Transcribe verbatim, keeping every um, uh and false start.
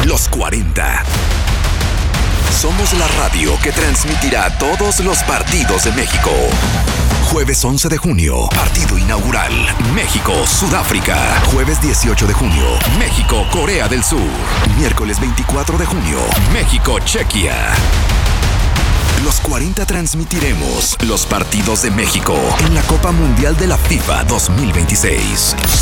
Los cuarenta. Somos la radio que transmitirá todos los partidos de México. Jueves once de junio, partido inaugural. México-Sudáfrica. Jueves dieciocho de junio, México-Corea del Sur. Miércoles veinticuatro de junio, México-Chequia. Los cuarenta transmitiremos los partidos de México en la Copa Mundial de la FIFA dos mil veintiséis.